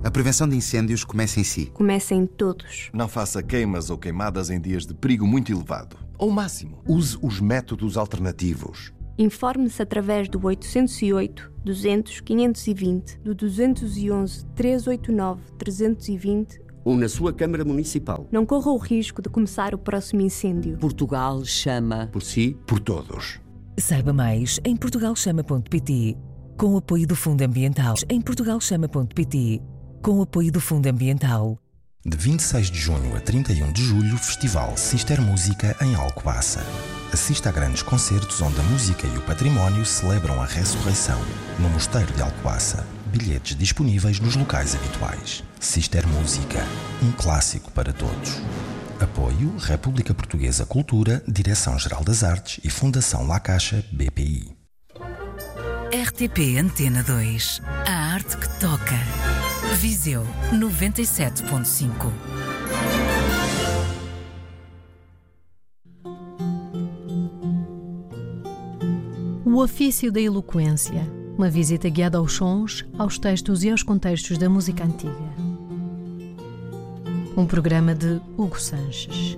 A prevenção de incêndios começa em si. Começa em todos. Não faça queimas ou queimadas em dias de perigo muito elevado. Ou máximo. Use os métodos alternativos. Informe-se através do 808 200 520, do 211 389 320 ou na sua Câmara Municipal. Não corra o risco de começar o próximo incêndio. Portugal chama. Por si, por todos. Saiba mais em portugalchama.pt, com o apoio do Fundo Ambiental. Em portugalchama.pt, com o apoio do Fundo Ambiental. De 26 de junho a 31 de julho, Festival Sister Música em Alcobaça. Assista a grandes concertos onde a música e o património celebram a ressurreição. No Mosteiro de Alcobaça. Bilhetes disponíveis nos locais habituais. Sister Música, um clássico para todos. Apoio República Portuguesa Cultura, Direção-Geral das Artes e Fundação La Caixa BPI. RTP Antena 2. A arte que toca. Viseu 97.5. O ofício da eloquência. Uma visita guiada aos sons, aos textos e aos contextos da música antiga. Um programa de Hugo Sanches.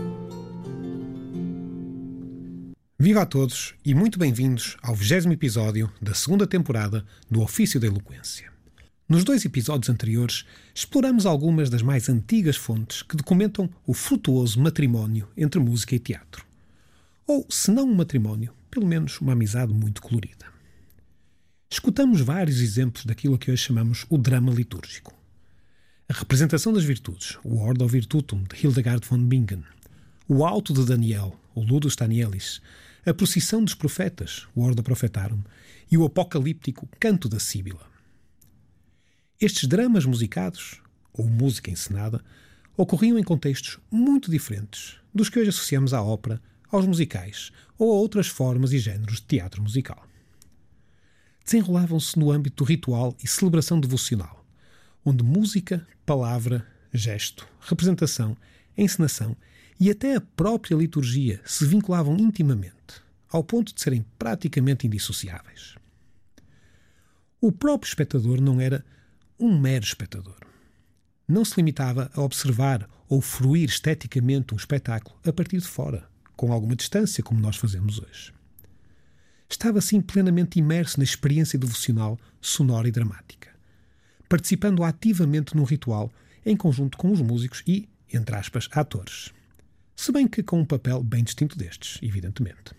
Viva a todos e muito bem-vindos ao 20º episódio da segunda temporada do Ofício da Eloquência. Nos 2 episódios anteriores, exploramos algumas das mais antigas fontes que documentam o frutuoso matrimónio entre música e teatro. Ou, se não um matrimónio, pelo menos uma amizade muito colorida. Escutamos vários exemplos daquilo que hoje chamamos o drama litúrgico. A representação das virtudes, o Ordo Virtutum, de Hildegard von Bingen, o Alto de Daniel, o Ludus Danielis, a Procissão dos Profetas, o Ordo Prophetarum, e o apocalíptico Canto da Síbila. Estes dramas musicados, ou música encenada, ocorriam em contextos muito diferentes dos que hoje associamos à ópera, aos musicais ou a outras formas e géneros de teatro musical. Desenrolavam-se no âmbito do ritual e celebração devocional, onde música, palavra, gesto, representação, encenação e até a própria liturgia se vinculavam intimamente, ao ponto de serem praticamente indissociáveis. O próprio espectador não era um mero espectador. Não se limitava a observar ou fruir esteticamente um espetáculo a partir de fora, com alguma distância, como nós fazemos hoje. Estava assim plenamente imerso na experiência devocional, sonora e dramática, participando ativamente num ritual em conjunto com os músicos e, entre aspas, atores. Se bem que com um papel bem distinto destes, evidentemente.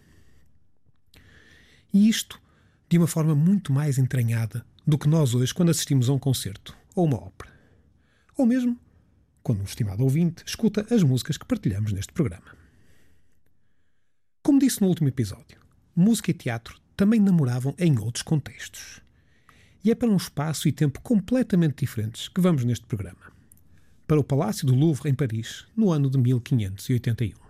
E isto de uma forma muito mais entranhada do que nós hoje quando assistimos a um concerto ou uma ópera. Ou mesmo quando um estimado ouvinte escuta as músicas que partilhamos neste programa. Como disse no último episódio, música e teatro também namoravam em outros contextos. E é para um espaço e tempo completamente diferentes que vamos neste programa. Para o Palácio do Louvre, em Paris, no ano de 1581.